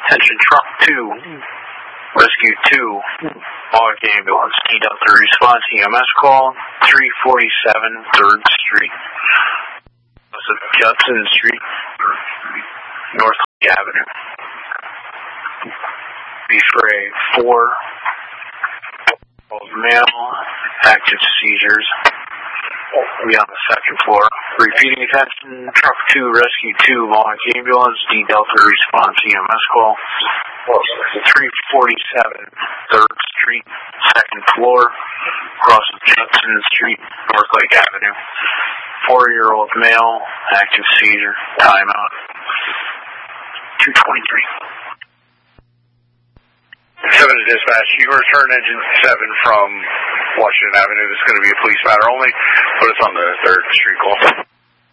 Attention truck 2, rescue 2, Mohawk ambulance, D Delta response, EMS call, 347 3rd Street. Judson Street, North Lake Avenue. Befray 4, male, active seizures. We on the second floor. Repeating attention, truck 2, rescue 2, Mohawk ambulance, D Delta response, EMS call, 347 3rd Street, second floor, across Judson Street, North Lake Avenue. 4-year-old male, active seizure, timeout, 223. 7 to dispatch, you return engine 7 from Washington Avenue. This is going to be a police matter only, but it's on the 3rd Street call.